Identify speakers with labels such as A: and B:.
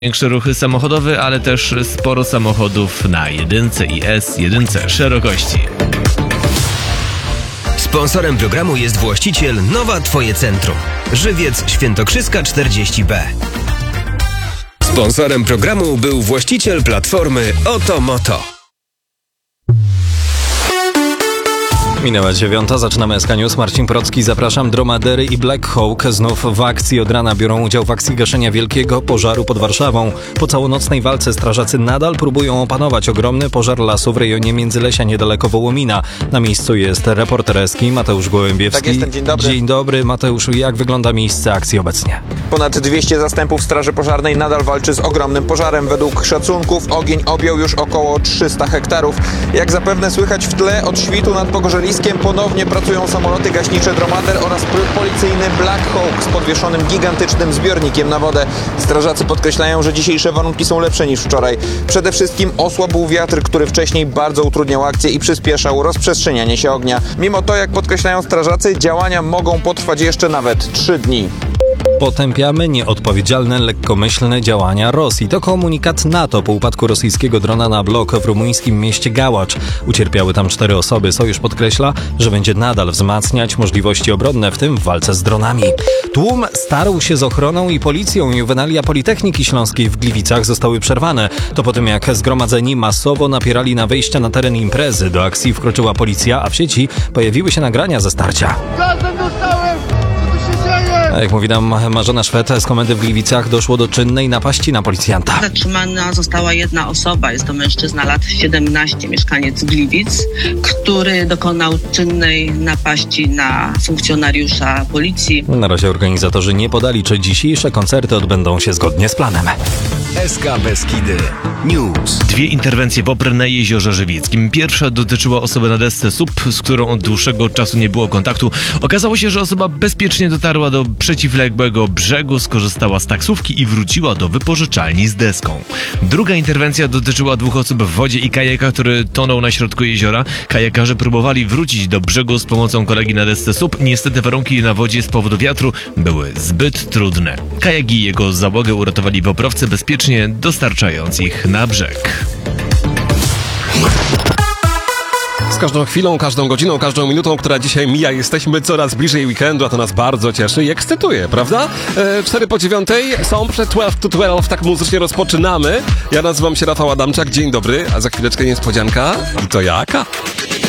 A: Większy ruch samochodowy, ale też sporo samochodów na jedynce i S1 szerokości.
B: Sponsorem programu jest właściciel Nowa Twoje Centrum. Żywiec Świętokrzyska 40B. Sponsorem programu był właściciel platformy Oto Moto.
C: Minęła 9, zaczynamy SK News. Marcin Procki, zapraszam. Dromadery i Black Hawk znów w akcji. Od rana biorą udział w akcji gaszenia wielkiego pożaru pod Warszawą. Po całonocnej walce strażacy nadal próbują opanować ogromny pożar lasu w rejonie Międzylesia niedaleko Wołomina. Na miejscu jest reporter SK Mateusz Gołębiewski.
D: Tak jestem, dzień dobry.
C: Dzień dobry, Mateuszu. Jak wygląda miejsce akcji obecnie?
D: Ponad 200 zastępów Straży Pożarnej nadal walczy z ogromnym pożarem. Według szacunków ogień objął już około 300 hektarów. Jak zapewne słychać w tle, od świtu nad Pogorzeliskiem ponownie pracują samoloty gaśnicze Dromader oraz policyjny Black Hawk z podwieszonym gigantycznym zbiornikiem na wodę. Strażacy podkreślają, że dzisiejsze warunki są lepsze niż wczoraj. Przede wszystkim osłabł wiatr, który wcześniej bardzo utrudniał akcję i przyspieszał rozprzestrzenianie się ognia. Mimo to, jak podkreślają strażacy, działania mogą potrwać jeszcze nawet 3 dni.
C: Potępiamy nieodpowiedzialne, lekkomyślne działania Rosji. To komunikat NATO po upadku rosyjskiego drona na blok w rumuńskim mieście Gałacz. Ucierpiały tam 4 osoby. Sojusz podkreśla, że będzie nadal wzmacniać możliwości obronne, w tym w walce z dronami. Tłum starł się z ochroną i policją. Juwenalia Politechniki Śląskiej w Gliwicach zostały przerwane. To po tym, jak zgromadzeni masowo napierali na wejścia na teren imprezy. Do akcji wkroczyła policja, a w sieci pojawiły się nagrania ze starcia.
E: Gazem dostałem! Co tu się dzieje?
C: A jak mówi nam Marzena Szwed z komendy w Gliwicach, doszło do czynnej napaści na policjanta.
F: Zatrzymana została jedna osoba, jest to mężczyzna lat 17, mieszkaniec Gliwic, który dokonał czynnej napaści na funkcjonariusza policji.
C: Na razie organizatorzy nie podali, czy dzisiejsze koncerty odbędą się zgodnie z planem.
B: SK Beskidy News.
A: 2 interwencje WOPR na Jeziorze Żywieckim. Pierwsza dotyczyła osoby na desce SUP, z którą od dłuższego czasu nie było kontaktu. Okazało się, że osoba bezpiecznie dotarła do przeciwległego brzegu, skorzystała z taksówki i wróciła do wypożyczalni z deską. Druga interwencja dotyczyła 2 osób w wodzie i kajaka, który tonął na środku jeziora. Kajakarze próbowali wrócić do brzegu z pomocą kolegi na desce SUP. Niestety warunki na wodzie z powodu wiatru były zbyt trudne. Kajak i jego załogę uratowali woprowcy, bezpiecznie dostarczając ich na brzeg.
G: Z każdą chwilą, każdą godziną, każdą minutą, która dzisiaj mija, jesteśmy coraz bliżej weekendu, a to nas bardzo cieszy i ekscytuje, prawda? 4 po 9 są przed 12 to 12, tak muzycznie rozpoczynamy. Ja nazywam się Rafał Adamczak, dzień dobry, a za chwileczkę niespodzianka. I to jaka?